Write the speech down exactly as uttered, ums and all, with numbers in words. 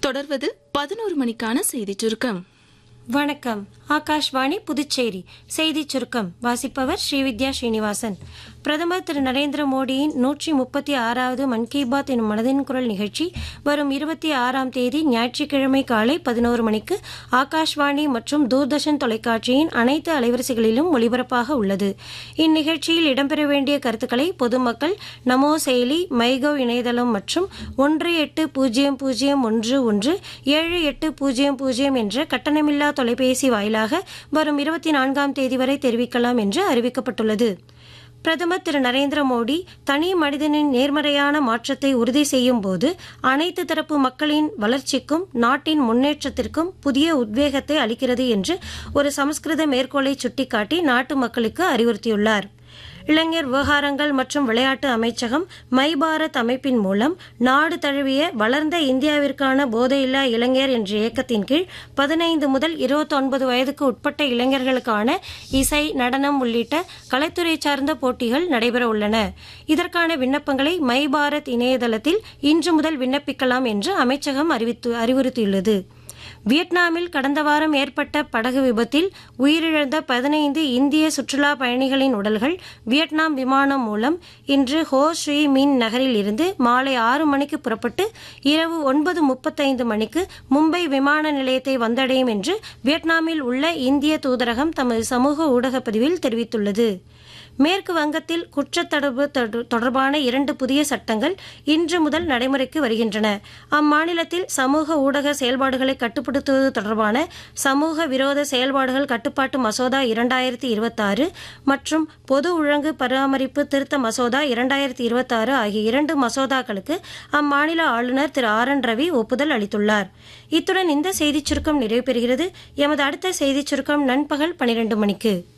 தொடர்வது பதினோரு மணிக்கான செய்திச் சுருக்கம். வணக்கம். ஆகாஷ்வாணி புதுச்சேரி செய்திச் சுருக்கம் வாசிப்பவர் ஸ்ரீவித்யா ஸ்ரீனிவாசன். பிரதமர் திரு நரேந்திர மோடியின் நூற்றி முப்பத்தி ஆறாவது மன் கி பாத் எனும் மனதின் குரல் நிகழ்ச்சி வரும் இருபத்தி ஆறாம் தேதி ஞாயிற்றுக்கிழமை காலை பதினோரு மணிக்கு ஆகாஷ்வாணி மற்றும் தூர்தர்ஷன் தொலைக்காட்சியின் அனைத்து அலைவரிசைகளிலும் ஒலிபரப்பாக உள்ளது. இந்நிகழ்ச்சியில் இடம்பெற வேண்டிய கருத்துக்களை பொதுமக்கள் நமோ செயலி, மைகவ் இணையதளம் மற்றும் ஒன்று எட்டு பூஜ்ஜியம் பூஜ்ஜியம் ஒன்று ஒன்று ஏழு எட்டு பூஜ்ஜியம் பூஜ்ஜியம் என்ற கட்டணமில்லா தொலைபேசி வாயிலாக வரும் இருபத்தி நான்காம் தேதி வரை தெரிவிக்கலாம் என்று அறிவிக்கப்பட்டுள்ளது. பிரதமர் திரு நரேந்திர மோடி தனி மனிதனின் நேர்மறையான மாற்றத்தை உறுதி செய்யும் போது அனைத்து தரப்பு மக்களின் வளர்ச்சிக்கும் நாட்டின் முன்னேற்றத்திற்கும் புதிய உத்வேகத்தை அளிக்கிறது என்று ஒரு சமஸ்கிருத மேற்கோளை சுட்டிக்காட்டி நாட்டு மக்களுக்கு அறிவுறுத்தியுள்ளார். இளைஞர் விவகாரங்கள் மற்றும் விளையாட்டு அமைச்சகம் மை பாரத் அமைப்பின் மூலம் நாடு தழுவிய வளர்ந்த இந்தியாவிற்கான போதையில்லா இளைஞர் என்ற இயக்கத்தின் கீழ் பதினைந்து முதல் இருபத்தி ஒன்பது வயதுக்கு உட்பட்ட இளைஞர்களுக்கான இசை, நடனம் உள்ளிட்ட கலைத்துறை சார்ந்த போட்டிகள் நடைபெற உள்ளன. இதற்கான விண்ணப்பங்களை மை பாரத் இணையதளத்தில் இன்று முதல் விண்ணப்பிக்கலாம் என்று அமைச்சகம் அறிவித்து அறிவுறுத்தியுள்ளது. வியட்நாமில் கடந்த வாரம் ஏற்பட்ட படகு விபத்தில் உயிரிழந்த பதினைந்து இந்திய சுற்றுலா பயணிகளின் உடல்கள் வியட்நாம் விமானம் மூலம் இன்று ஹோ ஸ்ரீ மின் நகரில் இருந்து மாலை ஆறு மணிக்கு புறப்பட்டு இரவு ஒன்பது முப்பத்தைந்து மணிக்கு மும்பை விமான நிலையத்தை வந்தடையும் என்று வியட்நாமில் உள்ள இந்திய தூதரகம் தமது சமூக ஊடக பதிவில் தெரிவித்துள்ளது. மேற்கு வங்கத்தில் குற்றத்தடுப்பு தொடர்பான இரண்டு புதிய சட்டங்கள் இன்று முதல் நடைமுறைக்கு வருகின்றன. அம்மாநிலத்தில் சமூக ஊடக செயல்பாடுகளை கட்டுப்படுத்துவது தொடர்பான சமூக விரோத செயல்பாடுகள் கட்டுப்பாட்டு மசோதா இரண்டாயிரத்தி இருபத்தி ஆறு மற்றும் பொது ஒழுங்கு பராமரிப்பு திருத்த மசோதா இரண்டாயிரத்தி இருபத்தி ஆறு ஆகிய இரண்டு மசோதாக்களுக்கு அம்மாநில ஆளுநர் திரு ஆர் என் ரவி ஒப்புதல் அளித்துள்ளார். இத்துடன் இந்த செய்திச் சுருக்கம் நிறைவு பெறுகிறது. எமது அடுத்த செய்திச் சுருக்கம் நண்பகல் பனிரெண்டு மணிக்கு.